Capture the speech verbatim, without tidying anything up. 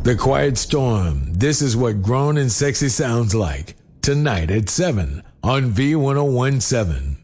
The Quiet Storm. This is what grown and sexy sounds like. Tonight at seven on V ten seventeen.